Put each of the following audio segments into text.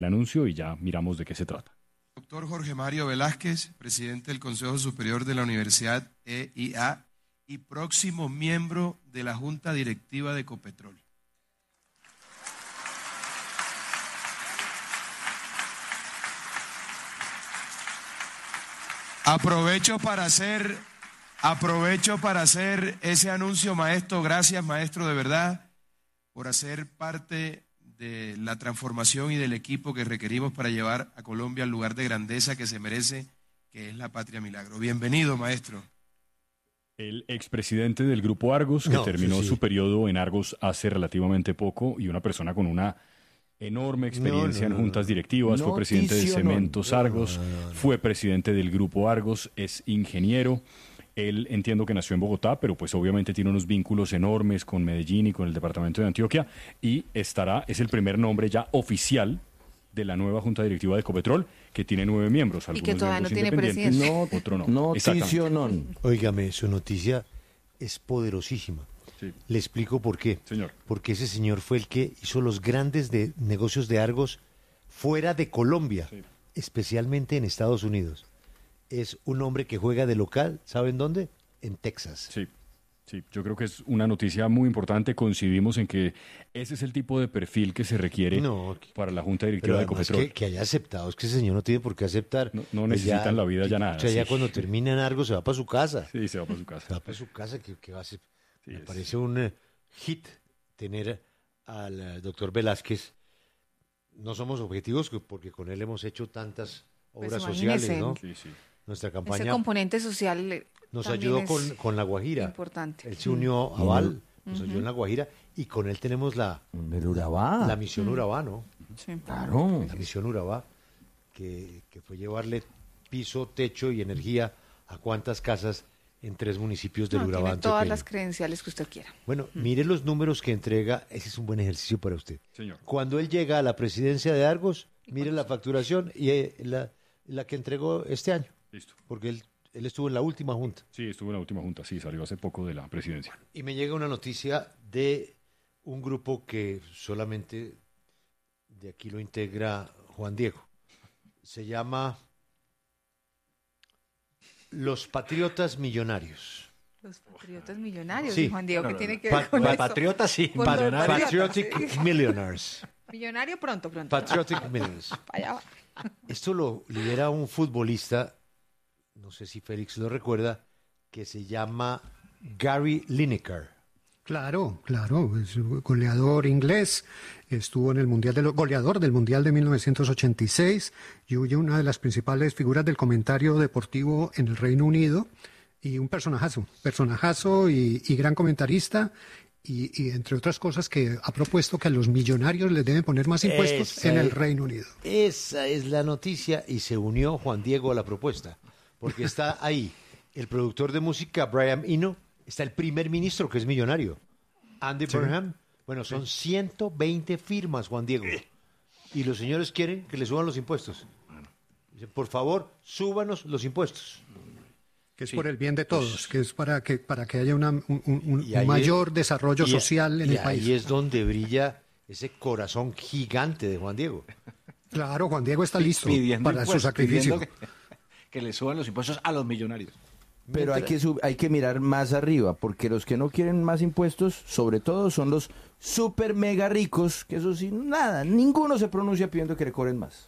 el anuncio y ya miramos de qué se trata. Doctor Jorge Mario Velázquez, presidente del Consejo Superior de la Universidad EIA y próximo miembro de la Junta Directiva de Ecopetrol. Aprovecho para hacer ese anuncio, maestro. Gracias, maestro, de verdad, por hacer parte de la transformación y del equipo que requerimos para llevar a Colombia al lugar de grandeza que se merece, que es la Patria Milagro. Bienvenido, maestro. El expresidente del Grupo Argos, que terminó su periodo en Argos hace relativamente poco, y una persona con una enorme experiencia en juntas directivas, fue presidente de Cementos Argos, fue presidente del Grupo Argos, es ingeniero. Él entiendo que nació en Bogotá, pero pues obviamente tiene unos vínculos enormes con Medellín y con el departamento de Antioquia, y es el primer nombre ya oficial de la nueva Junta Directiva de Ecopetrol, que tiene 9 miembros, algunos y que todavía no tiene independientes, presidente. otro no. Noticio non. Óigame, su noticia es poderosísima. Sí. Le explico por qué. Señor. Porque ese señor fue el que hizo los grandes negocios de Argos fuera de Colombia, especialmente en Estados Unidos. Es un hombre que juega de local, ¿saben dónde? En Texas. Sí, yo creo que es una noticia muy importante. Coincidimos en que ese es el tipo de perfil que se requiere para la Junta Directiva de Ecopetrol. Que haya aceptado, es que ese señor no tiene por qué aceptar. No necesita en la vida ya nada. O sea, ya cuando termina en Argos se va para su casa. Sí, se va para su casa. Se va para su casa, que va a ser... Me parece un hit tener al doctor Velázquez. No somos objetivos porque con él hemos hecho tantas obras sociales, ¿no? Sí. Nuestra campaña... Ese componente social nos ayudó con La Guajira. Importante. Él se unió a Val, nos ayudó en La Guajira, y con él tenemos la misión Urabá, ¿no? Sí. Claro. La misión Urabá, que fue llevarle piso, techo y energía a cuántas casas en 3 municipios del Urabá. Tiene todas las credenciales que usted quiera. Bueno, mire los números que entrega, ese es un buen ejercicio para usted. Señor. Cuando él llega a la presidencia de Argos, mire la facturación y la que entregó este año. Listo. Porque él estuvo en la última junta. Sí, estuvo en la última junta, sí, salió hace poco de la presidencia. Y me llega una noticia de un grupo que solamente de aquí lo integra Juan Diego. Se llama Los Patriotas Millonarios. Los Patriotas Millonarios, Sí. Juan Diego, ¿qué tiene que ver con eso? Patriotas, sí. Por los Patriotic Millionaires. Millonario pronto. Patriotic Millionaires. Allá va. Esto lo lidera un futbolista, no sé si Félix lo recuerda, que se llama Gary Lineker. Claro, es un goleador inglés, estuvo en el goleador del Mundial de 1986 y hoy una de las principales figuras del comentario deportivo en el Reino Unido, y un personajazo y gran comentarista, y entre otras cosas que ha propuesto que a los millonarios les deben poner más impuestos en el Reino Unido. Esa es la noticia, y se unió Juan Diego a la propuesta, porque está ahí el productor de música Brian Eno, está el primer ministro que es millonario, Andy Burnham. Bueno, son 120 firmas, Juan Diego, y los señores quieren que le suban los impuestos. Dicen, por favor, súbanos los impuestos. Que es por el bien de todos, que es para que haya un mayor desarrollo social en el país. Y ahí es donde brilla ese corazón gigante de Juan Diego. Claro, Juan Diego está listo para su sacrificio. Que le suban los impuestos a los millonarios. Pero hay que mirar más arriba, porque los que no quieren más impuestos, sobre todo, son los super mega ricos, que eso sí, nada, ninguno se pronuncia pidiendo que le cobren más.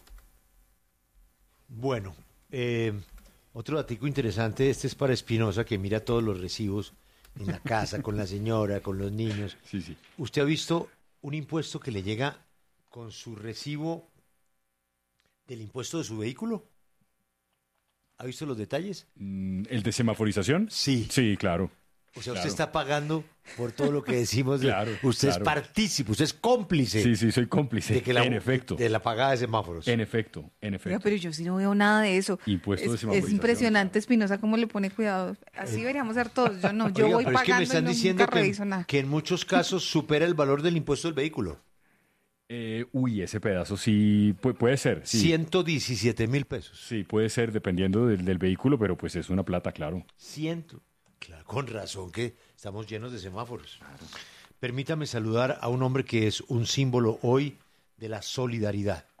Bueno, otro datico interesante, este es para Espinosa, que mira todos los recibos en la casa, con la señora, con los niños. Sí. ¿Usted ha visto un impuesto que le llega con su recibo del impuesto de su vehículo? ¿Ha visto los detalles? ¿El de semaforización? Sí. Sí, claro. O sea, claro. usted está pagando por todo lo que decimos. Claro, usted claro. es partícipe, usted es cómplice. Sí, soy cómplice. En efecto. De la pagada de semáforos. En efecto. Oiga, pero yo sí no veo nada de eso. Impuesto de Es semaforización. impresionante, Espinosa, cómo le pone cuidado. Así deberíamos ser todos. Yo no, yo Oiga, voy pero pagando es que me están y diciendo nunca reviso nada. que en muchos casos supera el valor del impuesto del vehículo. Ese pedazo sí puede ser. Sí. 117,000 pesos. Sí, puede ser, dependiendo del vehículo, pero pues es una plata, claro. Claro, con razón que estamos llenos de semáforos. Permítame saludar a un hombre que es un símbolo hoy de la solidaridad.